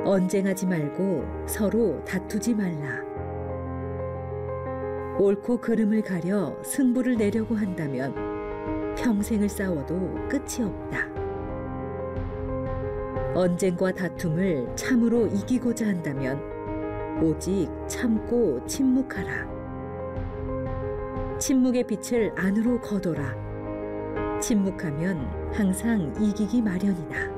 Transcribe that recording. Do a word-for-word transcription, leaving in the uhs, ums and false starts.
언쟁하지 말고 서로 다투지 말라. 옳고 그름을 가려 승부를 내려고 한다면 평생을 싸워도 끝이 없다. 언쟁과 다툼을 참으로 이기고자 한다면 오직 참고 침묵하라. 침묵의 빛을 안으로 거둬라. 침묵하면 항상 이기기 마련이다.